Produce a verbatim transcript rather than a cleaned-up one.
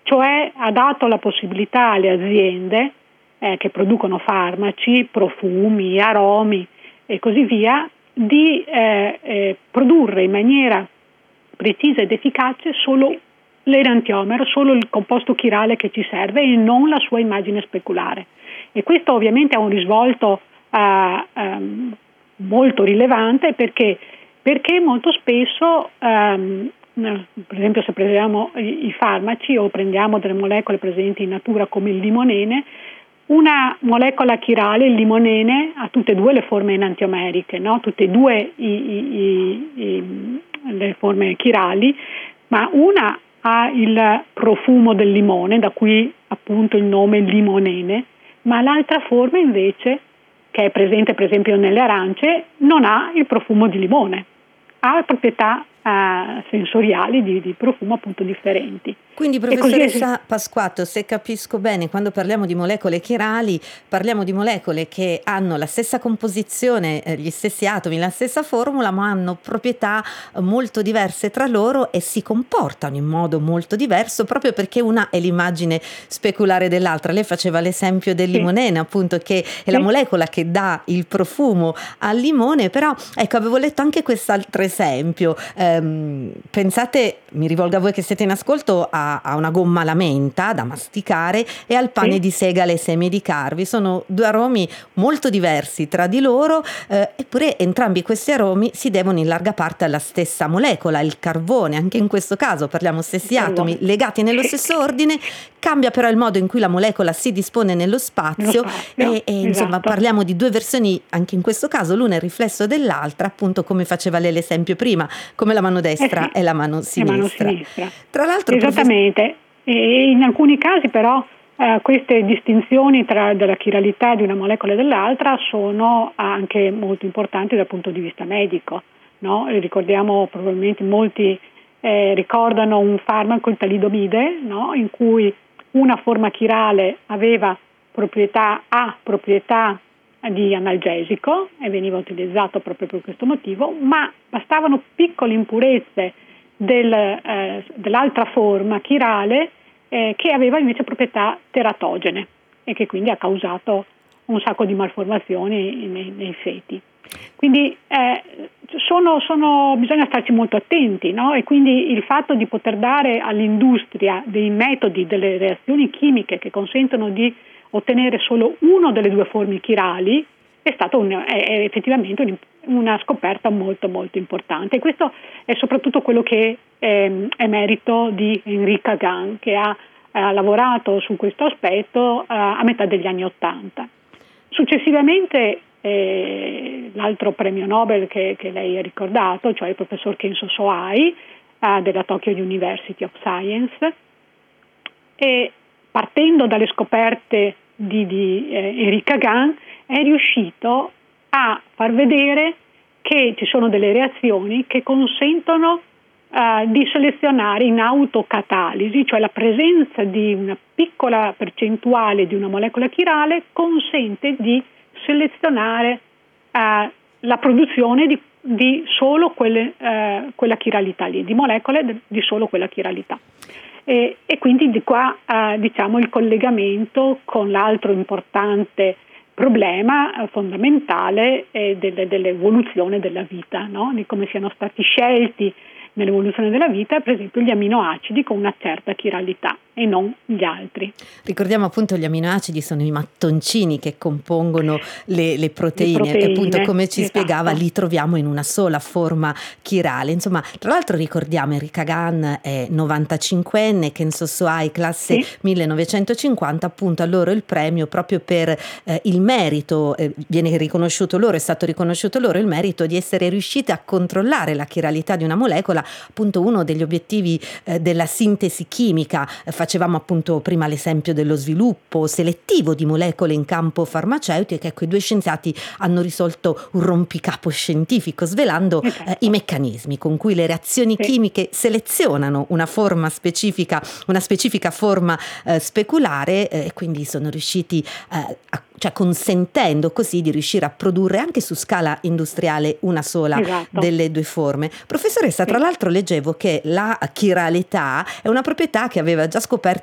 cioè ha dato la possibilità alle aziende eh, che producono farmaci, profumi, aromi e così via, di eh, eh, produrre in maniera precisa ed efficace solo l'enantiomero, solo il composto chirale che ci serve e non la sua immagine speculare. E questo ovviamente ha un risvolto eh, ehm, molto rilevante perché, perché molto spesso, ehm, per esempio se prendiamo i, i farmaci o prendiamo delle molecole presenti in natura come il limonene, una molecola chirale, il limonene, ha tutte e due le forme enantiomeriche, no? Tutte e due i, i, i, le forme chirali, ma una ha il profumo del limone, da cui appunto il nome limonene, ma l'altra forma invece, che è presente per esempio nelle arance, non ha il profumo di limone, ha proprietà eh, sensoriali di, di profumo appunto differenti. Quindi professoressa Pasquatto, se capisco bene, quando parliamo di molecole chirali parliamo di molecole che hanno la stessa composizione, eh, gli stessi atomi, la stessa formula, ma hanno proprietà molto diverse tra loro e si comportano in modo molto diverso proprio perché una è l'immagine speculare dell'altra. Lei faceva l'esempio del Sì. limonene, appunto, che è Sì. la molecola che dà il profumo al limone, però ecco, avevo letto anche quest'altro esempio. Ehm, pensate, mi rivolgo a voi che siete in ascolto, a a una gomma alla menta da masticare e al pane Sì. di segale e semi di carvi. Sono due aromi molto diversi tra di loro, eh, eppure entrambi questi aromi si devono in larga parte alla stessa molecola, il carbone. Anche in questo caso parliamo stessi atomi legati nello stesso ordine, cambia però il modo in cui la molecola si dispone nello spazio, nello spazio e, e insomma esatto. Parliamo di due versioni, anche in questo caso l'una è il riflesso dell'altra, appunto come faceva lei l'esempio prima, come la mano destra eh sì, e la mano sinistra. mano sinistra. Tra l'altro, esattamente, e in alcuni casi però eh, queste distinzioni tra della chiralità di una molecola e dell'altra sono anche molto importanti dal punto di vista medico, no? E ricordiamo, probabilmente molti eh, ricordano un farmaco, il talidomide, no? In cui una forma chirale aveva proprietà, ha proprietà di analgesico e veniva utilizzato proprio per questo motivo, ma bastavano piccole impurezze del, eh, dell'altra forma chirale eh, che aveva invece proprietà teratogene e che quindi ha causato un sacco di malformazioni nei, nei feti. Quindi eh, sono, sono, bisogna starci molto attenti, no? E quindi il fatto di poter dare all'industria dei metodi, delle reazioni chimiche che consentono di ottenere solo una delle due forme chirali è stato un, è, è effettivamente un, una scoperta molto molto importante, e questo è soprattutto quello che eh, è merito di Henri Kagan, che ha, ha lavorato su questo aspetto eh, a metà degli anni Ottanta. Successivamente eh, l'altro premio Nobel che, che lei ha ricordato, cioè il professor Kenzo Sohai eh, della Tokyo University of Science, e partendo dalle scoperte di, di eh, Henri Kagan è riuscito a far vedere che ci sono delle reazioni che consentono uh, di selezionare in autocatalisi, cioè la presenza di una piccola percentuale di una molecola chirale consente di selezionare uh, la produzione di, di solo quelle, uh, quella chiralità lì, di molecole di solo quella chiralità. E, e quindi di qua uh, diciamo il collegamento con l'altro importante problema eh, fondamentale eh, delle, dell'evoluzione della vita, no? Di come siano stati scelti nell'evoluzione della vita, per esempio, gli aminoacidi con una certa chiralità e non gli altri. Ricordiamo appunto gli aminoacidi sono i mattoncini che compongono le, le proteine, le proteine, e appunto come ci esatto. spiegava li troviamo in una sola forma chirale. Insomma, tra l'altro ricordiamo Henri Kagan è novantacinquenne, Kenzo Sohai classe sì. millenovecentocinquanta, appunto a loro il premio proprio per eh, il merito, eh, viene riconosciuto loro, è stato riconosciuto loro il merito di essere riusciti a controllare la chiralità di una molecola, appunto uno degli obiettivi eh, della sintesi chimica. Eh, facevamo appunto prima l'esempio dello sviluppo selettivo di molecole in campo farmaceutico, e ecco, i due scienziati hanno risolto un rompicapo scientifico svelando esatto. eh, i meccanismi con cui le reazioni sì. chimiche selezionano una forma specifica, una specifica forma eh, speculare, e eh, quindi sono riusciti eh, a cioè consentendo così di riuscire a produrre anche su scala industriale una sola esatto. delle due forme. Professoressa, tra l'altro leggevo che la chiralità è una proprietà che aveva già scoperto